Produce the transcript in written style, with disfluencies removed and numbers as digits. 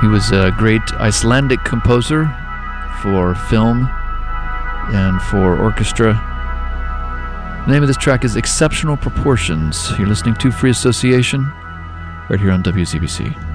He was a great Icelandic composer for film and for orchestra. The name of this track is Exceptional Proportions. You're listening to Free Association right here on WZBC.